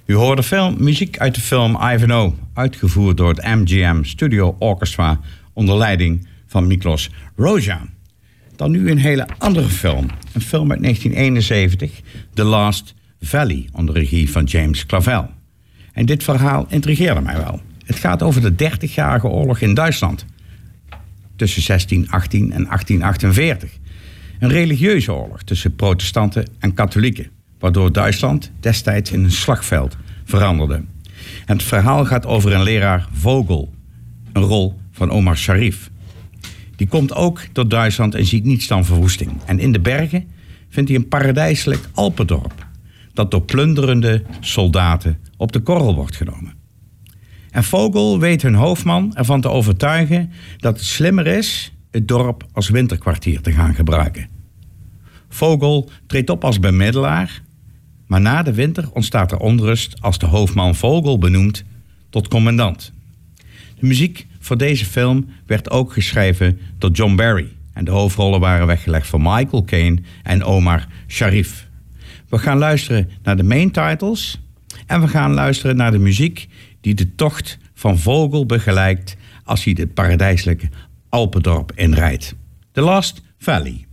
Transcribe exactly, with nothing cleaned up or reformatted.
U hoorde film, muziek uit de film Ivanhoe, uitgevoerd door het M G M Studio Orchestra onder leiding van Miklos Rozsa. Dan nu een hele andere film. Een film uit negentien eenenzeventig, The Last Valley, onder regie van James Clavell. En dit verhaal intrigeerde mij wel. Het gaat over de dertigjarige oorlog in Duitsland. Tussen zestien achttien en achttien achtenveertig. Een religieuze oorlog tussen protestanten en katholieken, waardoor Duitsland destijds in een slagveld veranderde. En het verhaal gaat over een leraar Vogel, een rol van Omar Sharif. Die komt ook door Duitsland en ziet niets dan verwoesting. En in de bergen vindt hij een paradijselijk Alpendorp, dat door plunderende soldaten op de korrel wordt genomen. En Vogel weet hun hoofdman ervan te overtuigen dat het slimmer is het dorp als winterkwartier te gaan gebruiken. Vogel treedt op als bemiddelaar, maar na de winter ontstaat er onrust als de hoofdman Vogel benoemt tot commandant. De muziek voor deze film werd ook geschreven door John Barry en de hoofdrollen waren weggelegd voor Michael Caine en Omar Sharif. We gaan luisteren naar de main titles en we gaan luisteren naar de muziek die de tocht van Vogel begeleidt als hij het paradijselijke Alpendorp inrijdt. The Last Valley.